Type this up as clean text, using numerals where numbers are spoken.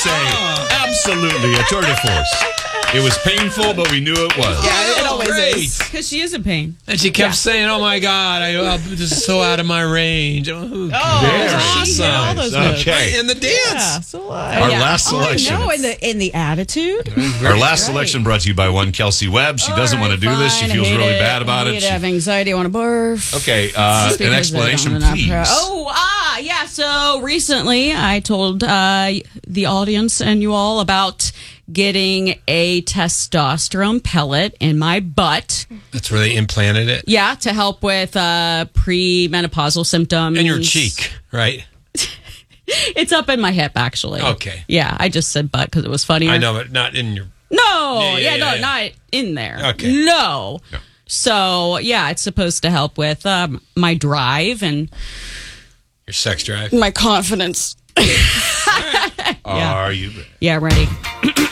say, absolutely, a tour de force. It was painful, but we knew it was. Yeah, it always great. is. Because she is in pain. And she kept saying, "Oh my God, this is so out of my range." Very She hit all those notes. Okay. And the dance. Yeah, so Our last selection. No, in the attitude. Our last selection brought to you by one Kelsey Webb. She doesn't want to do this. She feels really bad about it. I have anxiety. I want to barf. Okay, an explanation, please. Yeah. So recently I told the audience and you all about getting a testosterone pellet in my butt. That's where they implanted it. Yeah, to help with premenopausal symptoms. In your cheek, right? It's up in my hip, actually. Okay. Yeah, I just said butt because it was funnier. I know, but not in your... No, Yeah, not in there. Okay. No. So, yeah, it's supposed to help with my drive and... Your sex drive. my confidence. Are you... Yeah, ready.